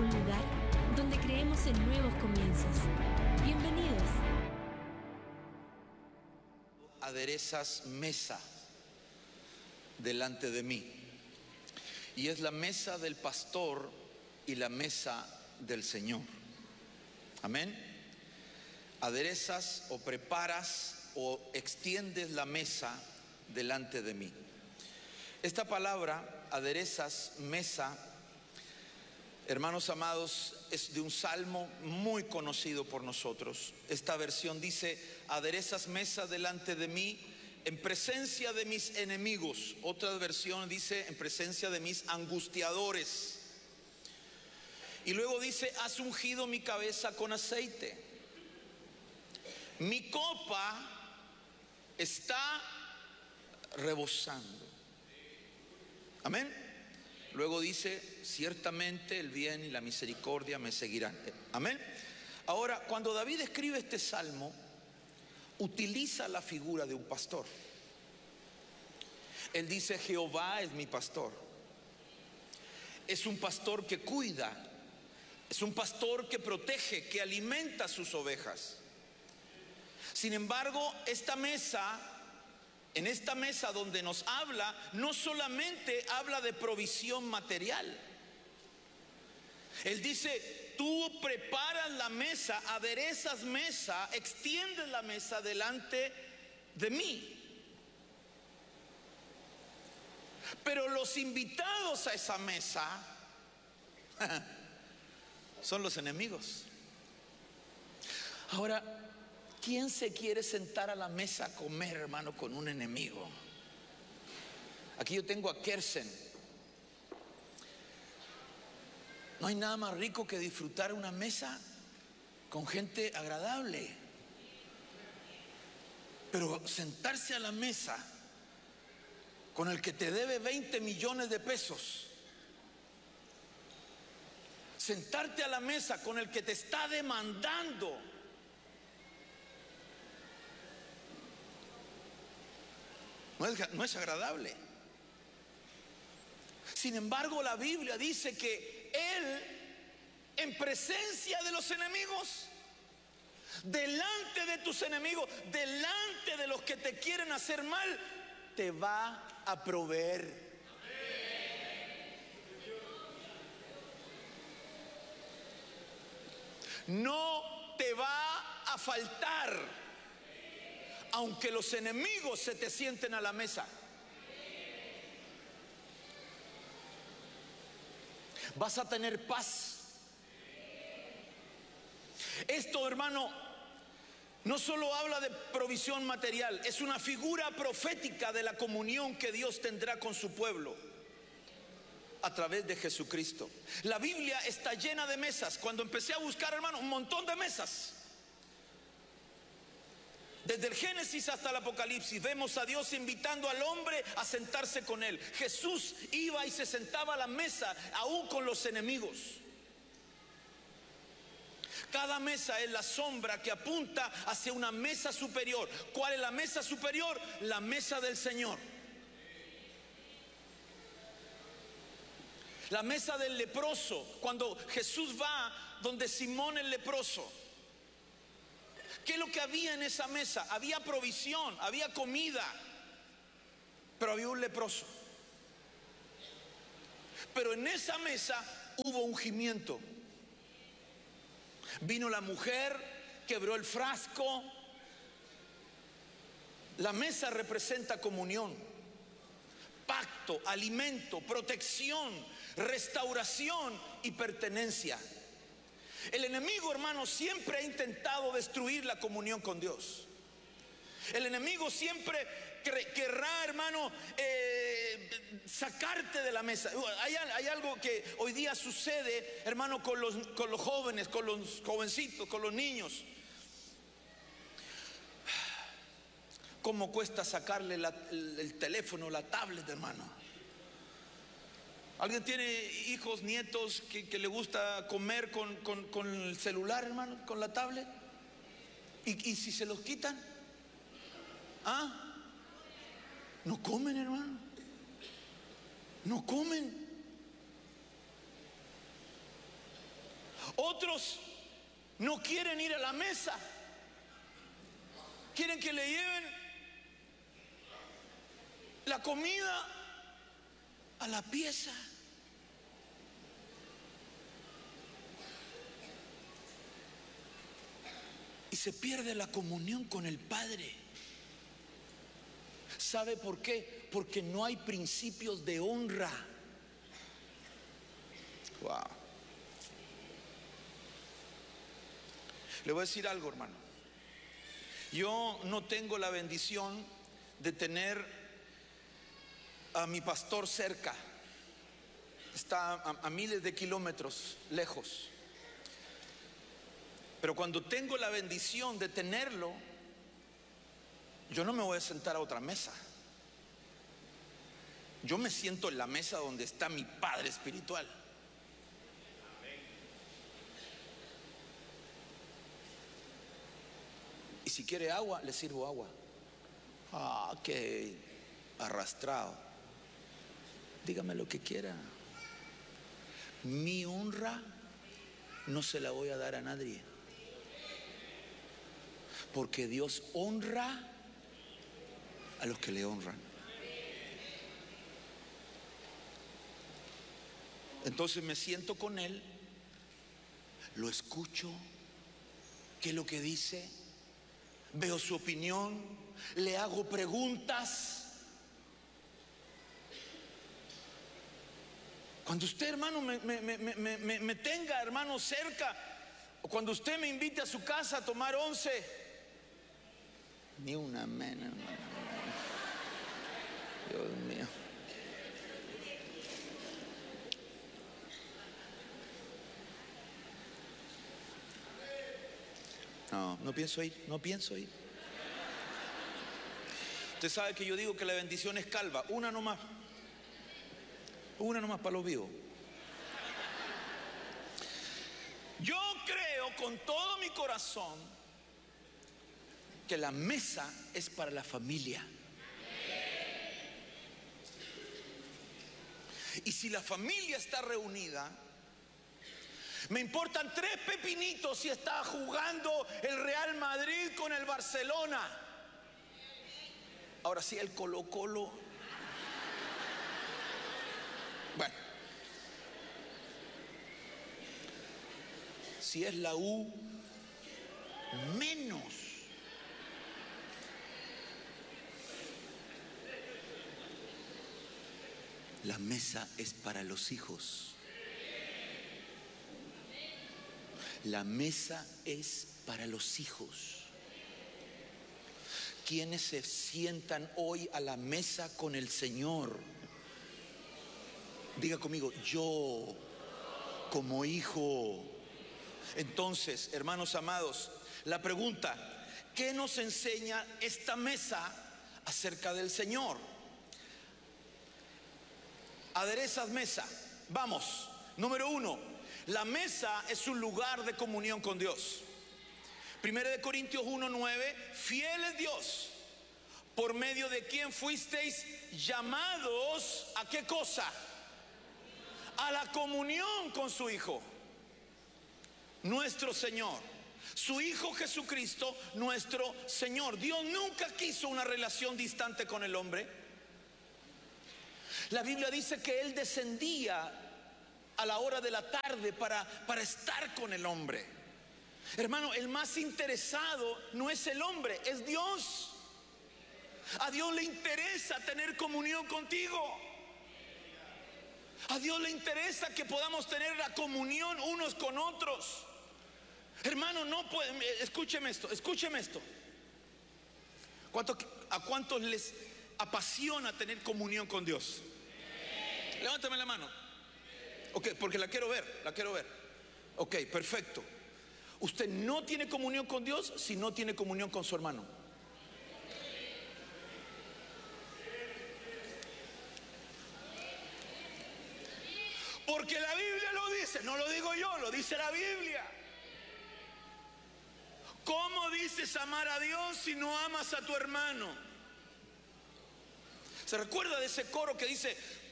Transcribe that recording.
un lugar donde creemos en nuevos comienzos. Bienvenidos. Aderezas mesa delante de mí, y es la mesa del pastor y la mesa del Señor. Amén. Aderezas o preparas o extiendes la mesa delante de mí. Esta palabra, aderezas mesa, hermanos amados, es de un salmo muy conocido por nosotros. Esta versión dice: aderezas mesa delante de mí en presencia de mis enemigos. Otra versión dice: en presencia de mis angustiadores. Y luego dice: has ungido mi cabeza con aceite, mi copa está rebosando. Amén. Luego dice: ciertamente el bien y la misericordia me seguirán. Amén. Ahora, cuando David escribe este salmo, utiliza la figura de un pastor. Él dice: Jehová es mi pastor. Es un pastor que cuida, es un pastor que protege, que alimenta sus ovejas. Sin embargo, en esta mesa donde nos habla, no solamente habla de provisión material. Él dice: tú preparas la mesa, aderezas mesa, extiendes la mesa delante de mí. Pero los invitados a esa mesa son los enemigos. Ahora, ¿quién se quiere sentar a la mesa a comer, hermano, con un enemigo? Aquí yo tengo a Kersen. No hay nada más rico que disfrutar una mesa con gente agradable. Pero sentarse a la mesa con el que te debe 20 millones de pesos, sentarte a la mesa con el que te está demandando, no es agradable. Sin embargo, la Biblia dice que Él, en presencia de los enemigos, delante de tus enemigos, delante de los que te quieren hacer mal, te va a proveer. No te va a faltar, aunque los enemigos se te sienten a la mesa. Vas a tener paz. Esto, hermano, no solo habla de provisión material, es una figura profética de la comunión que Dios tendrá con su pueblo a través de Jesucristo. La Biblia está llena de mesas. Cuando empecé a buscar, hermano, un montón de mesas. Desde el Génesis hasta el Apocalipsis vemos a Dios invitando al hombre a sentarse con Él. Jesús iba y se sentaba a la mesa aún con los enemigos. Cada mesa es la sombra que apunta hacia una mesa superior. ¿Cuál es la mesa superior? La mesa del Señor. La mesa del leproso. Cuando Jesús va donde Simón el leproso, ¿qué es lo que había en esa mesa? Había provisión, había comida, pero había un leproso. Pero en esa mesa hubo ungimiento. Vino la mujer, quebró el frasco. La mesa representa comunión, pacto, alimento, protección, restauración y pertenencia. El enemigo, hermano, siempre ha intentado destruir la comunión con Dios. El enemigo siempre querrá, hermano, sacarte de la mesa. Hay algo que hoy día sucede, hermano, con los jóvenes, con los jovencitos, con los niños. ¿Cómo cuesta sacarle el teléfono, la tablet, hermano? ¿Alguien tiene hijos, nietos que le gusta comer con el celular, hermano, con la tablet? ¿Y si se los quitan? No comen, hermano. No comen. Otros no quieren ir a la mesa, quieren que le lleven la comida a la pieza. Y se pierde la comunión con el Padre. ¿Sabe por qué? Porque no hay principios de honra. Wow. Le voy a decir algo, hermano. Yo no tengo la bendición de tener a mi pastor cerca. Está a miles de kilómetros lejos. Pero cuando tengo la bendición de tenerlo, yo no me voy a sentar a otra mesa. Yo me siento en la mesa donde está mi Padre espiritual. Y si quiere agua, le sirvo agua. Ah, qué arrastrado. Dígame lo que quiera. Mi honra no se la voy a dar a nadie, porque Dios honra a los que le honran. Entonces me siento con Él, lo escucho, qué es lo que dice, veo su opinión, le hago preguntas. Cuando usted, hermano, me tenga, hermano, cerca, o cuando usted me invite a su casa a tomar 11, ni una mena, hermano. Dios mío. No pienso ir, no pienso ir. Usted sabe que yo digo que la bendición es calva, una nomás para los vivos. Yo creo con todo mi corazón que la mesa es para la familia. Y si la familia está reunida, me importan 3 pepinitos si está jugando el Real Madrid con el Barcelona. Ahora sí, el Colo-Colo. Bueno, si es la U, menos. La mesa es para los hijos. La mesa es para los hijos. ¿Quiénes se sientan hoy a la mesa con el Señor? Diga conmigo, yo como hijo. Entonces, hermanos amados, la pregunta, ¿qué nos enseña esta mesa acerca del Señor? Aderezas mesa. Vamos, número 1. La mesa es un lugar de comunión con Dios. 1 Corintios 1:9, fiel es Dios, por medio de quien fuisteis llamados ¿a qué cosa? A la comunión con su Hijo, nuestro Señor. Su Hijo Jesucristo, nuestro Señor. Dios nunca quiso una relación distante con el hombre. La Biblia dice que Él descendía a la hora de la tarde para estar con el hombre. Hermano, el más interesado no es el hombre, es Dios. A Dios le interesa tener comunión contigo. A Dios le interesa que podamos tener la comunión unos con otros. Hermano, no pueden, escúcheme esto. ¿A cuántos les apasiona tener comunión con Dios? Levántame la mano. Ok, porque la quiero ver. Ok, perfecto. Usted no tiene comunión con Dios si no tiene comunión con su hermano. Porque la Biblia lo dice, no lo digo yo, lo dice la Biblia. ¿Cómo dices amar a Dios si no amas a tu hermano? ¿Se recuerda de ese coro que dice,